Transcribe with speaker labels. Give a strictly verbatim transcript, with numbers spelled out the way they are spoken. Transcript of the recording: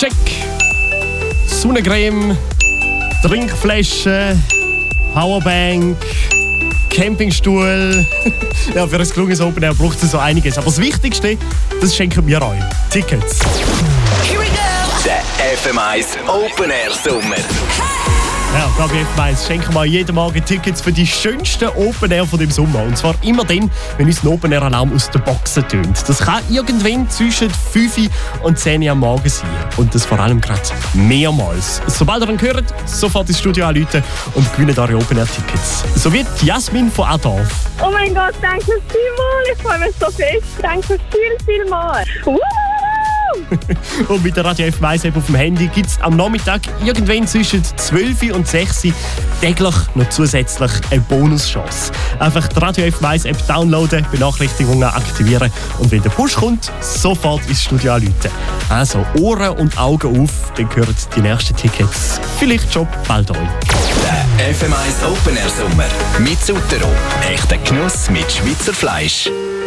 Speaker 1: check. Sonnencreme, Trinkflasche, Powerbank, Campingstuhl. Ja, für ein gelungenes Open Air braucht es so einiges. Aber das Wichtigste, das schenken wir euch. Tickets.
Speaker 2: Here we go! Der F M eins Open Air Sommer.
Speaker 1: Ja, da bei F M eins schenken wir jeden Morgen Tickets für die schönsten Open Air von dem Sommer. Und zwar immer dann, wenn uns ein Open Air Alarm aus der Boxen tönt. Das kann irgendwann zwischen fünf und zehn Uhr am Morgen sein. Und das vor allem gerade mehrmals. Sobald ihr ihn hört, sofort ins Studio anrufen und gewinnen eure Open Air Tickets. So wie Jasmin von Adorf.
Speaker 3: Oh mein Gott, danke vielmals. Ich freue mich so fest. Danke viel, viel mal. Uh!
Speaker 1: Und mit der Radio F M eins App auf dem Handy gibt es am Nachmittag irgendwann zwischen zwölf und sechs Uhr täglich noch zusätzlich eine Bonuschance. Einfach die Radio F M eins App downloaden, Benachrichtigungen aktivieren und wenn der Push kommt, sofort ins Studio anrufen. Also Ohren und Augen auf, dann gehören die nächsten Tickets vielleicht schon bald an.
Speaker 2: Der F M eins Open Air Sommer mit Sutero. Echter Genuss mit Schweizer Fleisch.